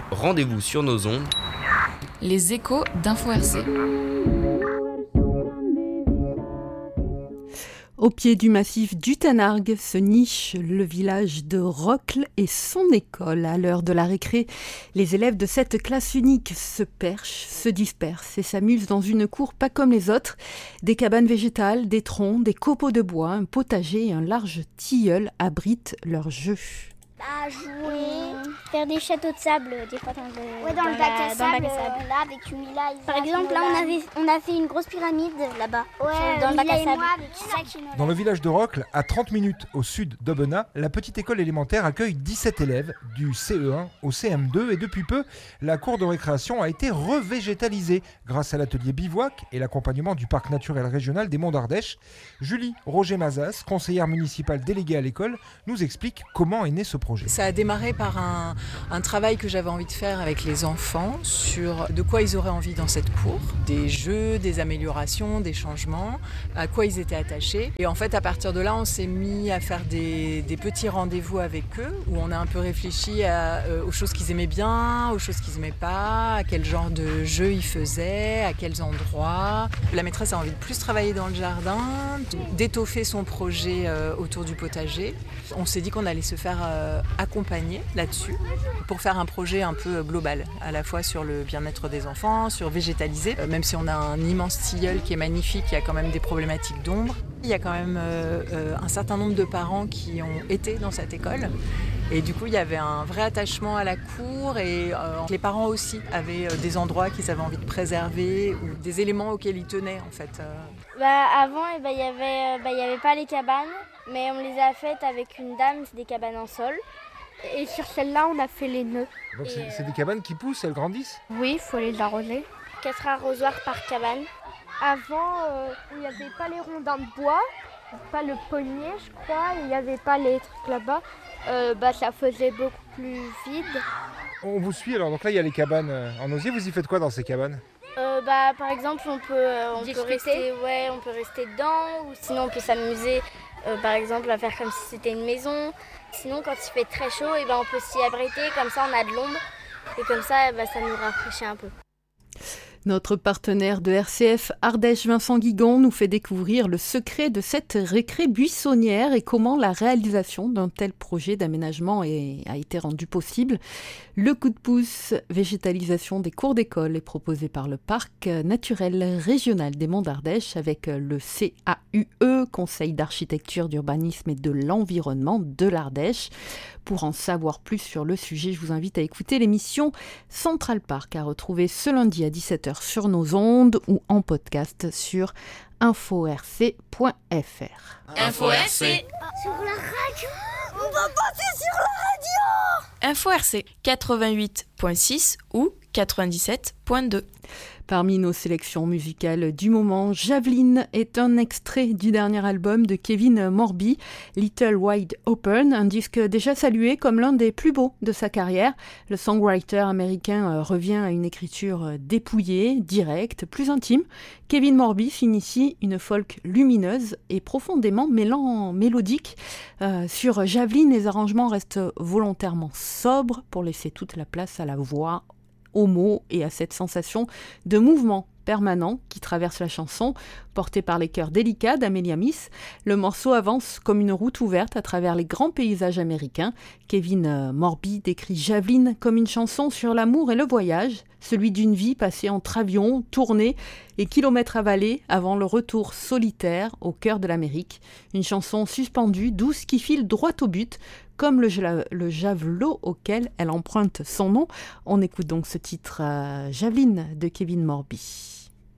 rendez-vous sur nos ondes. Les échos d'Info RC. Au pied du massif du Tanargue se niche le village de Rocle et son école. À l'heure de la récré, les élèves de cette classe unique se perchent, se dispersent et s'amusent dans une cour pas comme les autres. Des cabanes végétales, des troncs, des copeaux de bois, un potager et un large tilleul abritent leurs jeux. À jouer, faire des châteaux de sable, des fois dans le bac à sable. Là avec Mila, par exemple, là on a fait une grosse pyramide là-bas. Ouais, dans le bac à sable. Dans le village de Rocle, à 30 minutes au sud d'Aubenas, la petite école élémentaire accueille 17 élèves du CE1 au CM2 et depuis peu, la cour de récréation a été revégétalisée grâce à l'atelier bivouac et l'accompagnement du parc naturel régional des Monts d'Ardèche. Julie Roger-Mazas, conseillère municipale déléguée à l'école, nous explique comment est né ce projet. Ça a démarré par un travail que j'avais envie de faire avec les enfants sur de quoi ils auraient envie dans cette cour, des jeux, des améliorations, des changements, à quoi ils étaient attachés. Et en fait, à partir de là, on s'est mis à faire des petits rendez-vous avec eux où on a un peu réfléchi aux choses qu'ils aimaient bien, aux choses qu'ils n'aimaient pas, à quel genre de jeux ils faisaient, à quels endroits. La maîtresse a envie de plus travailler dans le jardin, d'étoffer son projet autour du potager. On s'est dit qu'on allait se faire accompagner là-dessus pour faire un projet un peu global, à la fois sur le bien-être des enfants, sur végétaliser, même si on a un immense tilleul qui est magnifique, il y a quand même des problématiques d'ombre. Il y a quand même un certain nombre de parents qui ont été dans cette école et du coup il y avait un vrai attachement à la cour et les parents aussi avaient des endroits qu'ils avaient envie de préserver ou des éléments auxquels ils tenaient en fait. Avant, il y avait pas les cabanes, mais on les a faites avec une dame, c'est des cabanes en sol. Et sur celle-là, on a fait les nœuds. Donc c'est des cabanes qui poussent, elles grandissent ? Oui, il faut les arroser. 4 arrosoirs par cabane. Avant, il n'y avait pas les rondins de bois, pas le pommier, je crois, il n'y avait pas les trucs là-bas. Ça faisait beaucoup plus vide. On vous suit alors, donc là il y a les cabanes en osier, vous y faites quoi dans ces cabanes ? Par exemple, on peut rester dedans, ou sinon on peut s'amuser, par exemple, à faire comme si c'était une maison. Sinon, quand il fait très chaud, on peut s'y abriter, comme ça on a de l'ombre, et comme ça, ça nous rafraîchit un peu. Notre partenaire de RCF, Ardèche Vincent Guigon, nous fait découvrir le secret de cette récré buissonnière et comment la réalisation d'un tel projet d'aménagement a été rendue possible. Le coup de pouce végétalisation des cours d'école est proposé par le Parc naturel régional des Monts d'Ardèche avec le CAUE, Conseil d'architecture, d'urbanisme et de l'environnement de l'Ardèche. Pour en savoir plus sur le sujet, je vous invite à écouter l'émission Central Park à retrouver ce lundi à 17h sur nos ondes ou en podcast sur inforc.fr. Info RC. Sur la radio. On va passer sur la radio. Info RC 88.6 ou 97.2. Parmi nos sélections musicales du moment, Javeline est un extrait du dernier album de Kevin Morby, Little Wide Open, un disque déjà salué comme l'un des plus beaux de sa carrière. Le songwriter américain revient à une écriture dépouillée, directe, plus intime. Kevin Morby signe ici une folk lumineuse et profondément mélodique. Sur Javeline, les arrangements restent volontairement sobres pour laisser toute la place à la voix, aux mots et à cette sensation de mouvement permanent qui traverse la chanson, portée par les chœurs délicats d'Amelia Miss. Le morceau avance comme une route ouverte à travers les grands paysages américains. Kevin Morby décrit Javeline comme une chanson sur l'amour et le voyage, celui d'une vie passée entre avions, tournées et kilomètres avalés avant le retour solitaire au cœur de l'Amérique. Une chanson suspendue, douce, qui file droit au but, comme le javelot auquel elle emprunte son nom. On écoute donc ce titre Javeline de Kevin Morby.